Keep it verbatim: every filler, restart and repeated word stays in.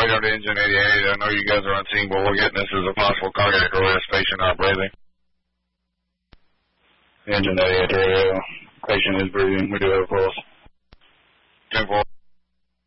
radar to engine eighty-eight. I know you guys are on scene, but we're getting this as a possible cardiac arrest, patient not breathing. Engine eighty-eight radio, patient is breathing. We do have a pulse.